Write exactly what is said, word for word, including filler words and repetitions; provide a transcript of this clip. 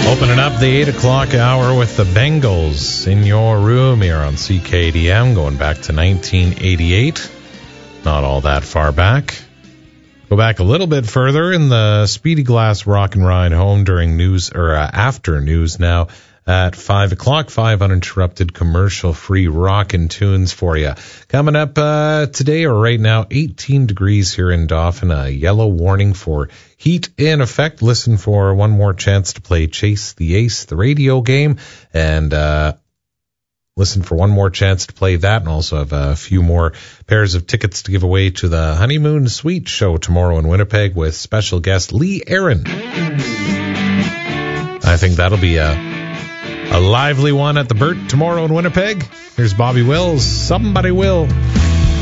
Opening up the eight o'clock hour with the Bengals in your room here on C K D M, going back to nineteen eighty-eight. Not all that far back. Go back a little bit further in the Speedy Glass Rock and Ride home during news, or uh, after news now at five o'clock. Five uninterrupted commercial-free rockin' tunes for you. Coming up uh, today, or right now, eighteen degrees here in Dauphin. A yellow warning for heat in effect. Listen for one more chance to play Chase the Ace, the radio game, and uh listen for one more chance to play that, and also have a few more pairs of tickets to give away to the Honeymoon Suite show tomorrow in Winnipeg with special guest Lee Aaron. I think that'll be a, a lively one at the Burt tomorrow in Winnipeg. Here's Bobby Wills, Somebody Will.